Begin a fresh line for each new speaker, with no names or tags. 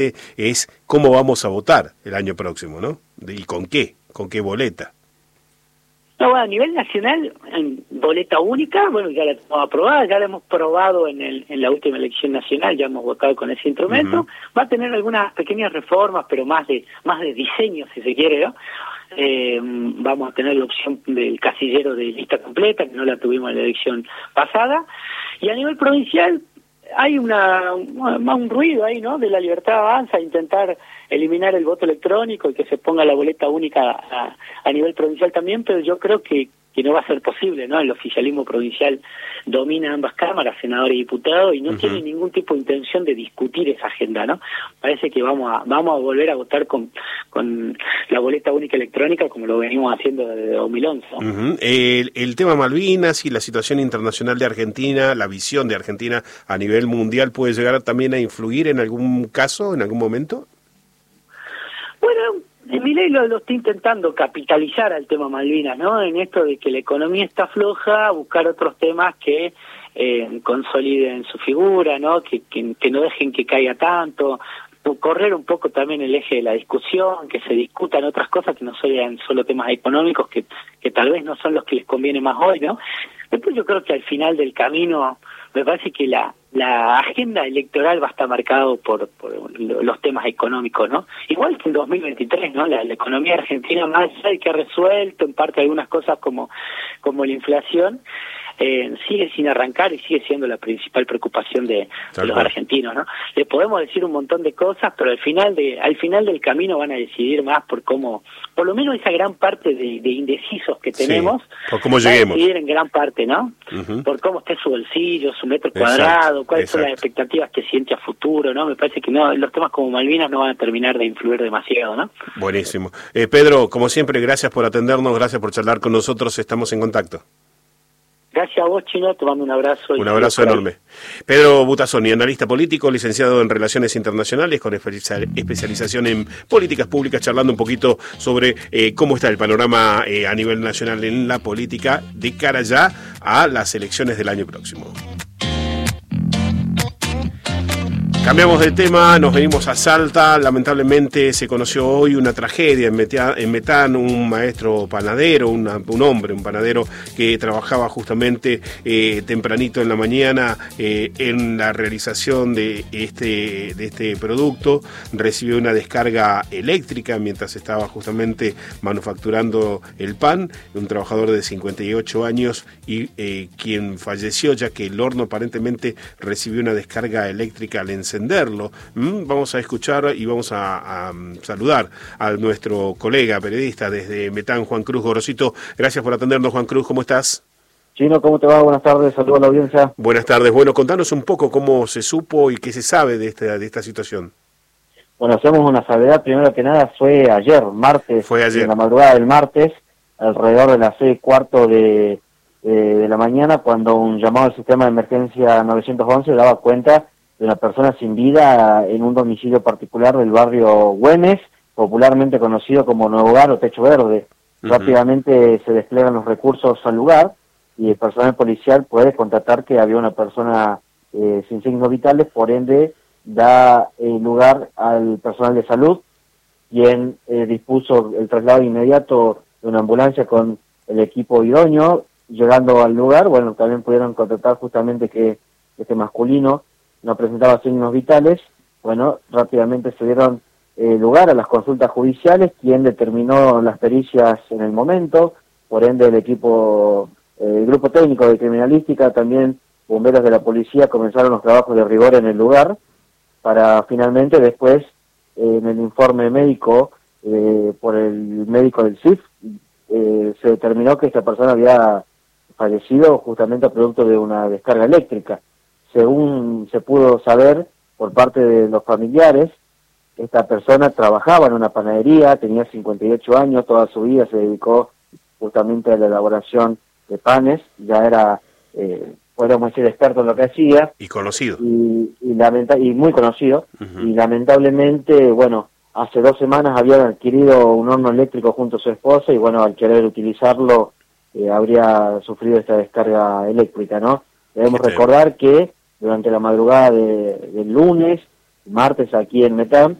es cómo vamos a votar el año próximo, ¿no? ¿Y con qué boleta?
No, bueno, a nivel nacional, en boleta única, bueno, ya la tenemos aprobada, ya la hemos probado en la última elección nacional, ya hemos votado con ese instrumento. Va a tener algunas pequeñas reformas, pero más de diseño, si se quiere, ¿no? Vamos a tener la opción del casillero de lista completa, que no la tuvimos en la elección pasada. Y a nivel provincial hay un ruido ahí, ¿no? De La Libertad Avanza, intentar eliminar el voto electrónico y que se ponga la boleta única a nivel provincial también, pero yo creo que no va a ser posible, ¿no? El oficialismo provincial domina ambas cámaras, senadores y diputados, y no tiene ningún tipo de intención de discutir esa agenda, ¿no? Parece que vamos a volver a votar con la boleta única electrónica como lo venimos haciendo desde 2011, ¿no?
El tema Malvinas y la situación internacional de Argentina, la visión de Argentina a nivel mundial, ¿puede llegar también a influir en algún caso, en algún momento?
Bueno, Milei lo está intentando capitalizar al tema Malvinas, ¿no? En esto de que la economía está floja, buscar otros temas que consoliden su figura, ¿no? Que no dejen que caiga tanto, correr un poco también el eje de la discusión, que se discutan otras cosas que no sean solo temas económicos, que tal vez no son los que les conviene más hoy, ¿no? Después yo creo que al final del camino me parece que la agenda electoral va a estar marcado por los temas económicos, ¿no? Igual que en 2023, ¿no? La economía argentina, más allá de que ha resuelto en parte algunas cosas como la inflación, sigue sin arrancar y sigue siendo la principal preocupación de los argentinos, ¿no? Le podemos decir un montón de cosas, pero al final del camino van a decidir más por cómo, por lo menos esa gran parte de indecisos que tenemos,
por cómo lleguemos.
Van a decidir en gran parte, ¿no? Por cómo esté su bolsillo, su metro cuadrado, cuáles son las expectativas que siente a futuro, ¿no? Me parece que no, los temas como Malvinas no van a terminar de influir demasiado, ¿no?
Buenísimo. Pedro, como siempre, gracias por atendernos, gracias por charlar con nosotros, estamos en contacto.
Gracias a vos, Chino, te mando un abrazo.
Un abrazo enorme. Pedro Butazzoni, analista político, licenciado en Relaciones Internacionales, con especialización en políticas públicas, charlando un poquito sobre cómo está el panorama a nivel nacional en la política de cara ya a las elecciones del año próximo. Cambiamos de tema, nos venimos a Salta. Lamentablemente se conoció hoy una tragedia en Metán, un maestro panadero, un panadero que trabajaba justamente tempranito en la mañana en la realización de este producto. Recibió una descarga eléctrica mientras estaba justamente manufacturando el pan, un trabajador de 58 años y quien falleció ya que el horno aparentemente recibió una descarga eléctrica al encenderlo. Vamos a escuchar y vamos a saludar a nuestro colega periodista desde Metán, Juan Cruz Gorosito. Gracias por atendernos, Juan Cruz, ¿cómo estás?
Chino, ¿cómo te va? Buenas tardes, saludos a la audiencia.
Buenas tardes, bueno, contanos un poco cómo se supo y qué se sabe de esta situación.
Bueno, hacemos una salvedad, primero que nada fue ayer, martes, en la madrugada del martes, alrededor de las 6:15 de la mañana, cuando un llamado al sistema de emergencia 911 daba cuenta de una persona sin vida en un domicilio particular del barrio Güemes, popularmente conocido como Nuevo Hogar o Techo Verde. Rápidamente se despliegan los recursos al lugar y el personal policial puede constatar que había una persona sin signos vitales, por ende da lugar al personal de salud, quien dispuso el traslado inmediato de una ambulancia con el equipo idóneo. Llegando al lugar, bueno, también pudieron constatar justamente que este masculino no presentaba signos vitales. Bueno, rápidamente se dieron lugar a las consultas judiciales, quien determinó las pericias en el momento, por ende el grupo técnico de criminalística, también bomberos de la policía comenzaron los trabajos de rigor en el lugar, para finalmente después, en el informe médico, por el médico del CIF, se determinó que esta persona había fallecido justamente a producto de una descarga eléctrica. Según se pudo saber por parte de los familiares, esta persona trabajaba en una panadería, tenía 58 años, toda su vida se dedicó justamente a la elaboración de panes, ya era, podríamos decir, experto en lo que hacía.
Y conocido.
Y muy conocido. Y lamentablemente, bueno, hace 2 semanas había adquirido un horno eléctrico junto a su esposa y bueno, al querer utilizarlo habría sufrido esta descarga eléctrica, ¿no? Debemos recordar que durante la madrugada del lunes martes aquí en Metán,